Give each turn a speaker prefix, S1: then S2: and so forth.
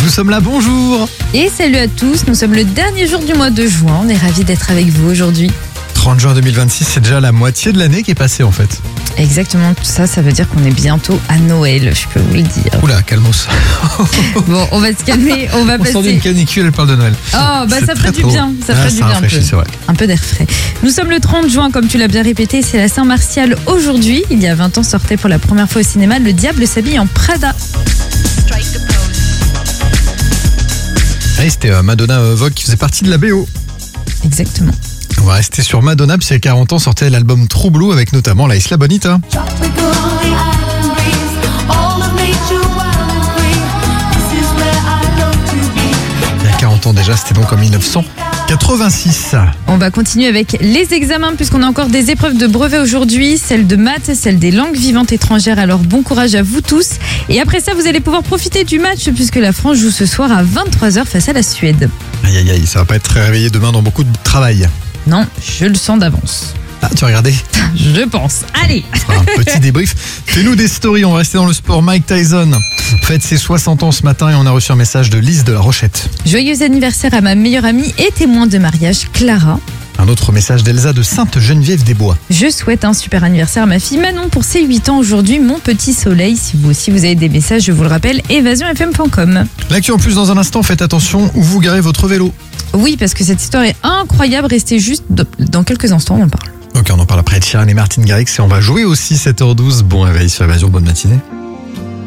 S1: Nous sommes là, bonjour.
S2: Et salut à tous, nous sommes le dernier jour du mois de juin, on est ravis d'être avec vous aujourd'hui.
S1: 30 juin 2026, c'est déjà la moitié de l'année qui est passée en fait.
S2: Exactement, tout ça, ça veut dire qu'on est bientôt à Noël, je peux vous le dire.
S1: Oula, calmos.
S2: Bon, on va se calmer, on va
S1: On sort
S2: passer...
S1: d'une canicule, elle parle de Noël.
S2: Oh, bah
S1: C'est
S2: ça ferait
S1: très,
S2: du
S1: très
S2: bien,
S1: drôle.
S2: ça ferait du bien un peu.
S1: rafraîchit, c'est vrai.
S2: Un peu d'air frais. Nous sommes le 30 juin, comme tu l'as bien répété, c'est la Saint-Martial aujourd'hui. Il y a 20 ans sortait pour la première fois au cinéma Le Diable s'habille en Prada.
S1: Ah, c'était Madonna Vogue qui faisait partie de la BO.
S2: Exactement.
S1: On va rester sur Madonna, puis il y a 40 ans sortait l'album True Blue avec notamment La Isla Bonita. Il y a 40 ans déjà, c'était donc en 1986.
S2: On va continuer avec les examens puisqu'on a encore des épreuves de brevet aujourd'hui, celle de maths, celle des langues vivantes étrangères. Alors bon courage à vous tous. Et après ça, vous allez pouvoir profiter du match puisque la France joue ce soir à 23h face à la Suède.
S1: Aïe aïe aïe, ça va pas être très réveillé demain dans beaucoup de travail.
S2: Non, je le sens d'avance.
S1: Ah, tu as regardé?
S2: Je pense. Allez.
S1: Un petit débrief. Fais-nous des stories, on va rester dans le sport. Mike Tyson fête ses 60 ans ce matin et on a reçu un message de Lise de La Rochette.
S2: Joyeux anniversaire à ma meilleure amie et témoin de mariage, Clara.
S1: Un autre message d'Elsa de Sainte-Geneviève-des-Bois.
S2: Je souhaite un super anniversaire à ma fille Manon pour ses 8 ans aujourd'hui, mon petit soleil. Si vous aussi vous avez des messages, je vous le rappelle, évasionfm.com.
S1: L'actu en plus dans un instant, faites attention où vous garez votre vélo.
S2: Oui, parce que cette histoire est incroyable. Restez juste dans quelques instants, on en parle.
S1: Ok, on en parle après de Sharon et Martin Garrix et on va jouer aussi 7h12. Bon réveil sur Évasion, bonne matinée.